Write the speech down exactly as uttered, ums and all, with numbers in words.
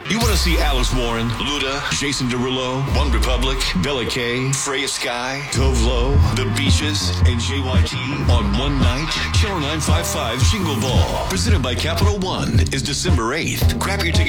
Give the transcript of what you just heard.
You want to see Alice Warren, Luda, Jason Derulo, One Republic, Bella K, Freya Sky, Tove Lo, The Beaches, and J Y T on one night? Channel nine fifty-five Jingle Ball, presented by Capital One, is December eighth. Grab your ticket